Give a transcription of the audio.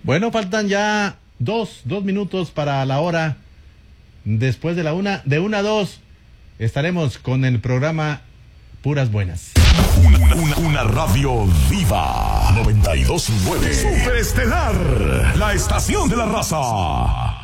Bueno, faltan ya dos minutos para la hora. Después de la una, de 1 a 2, estaremos con el programa Puras Buenas. Una radio viva. 92.9. Superestelar. La estación de la raza.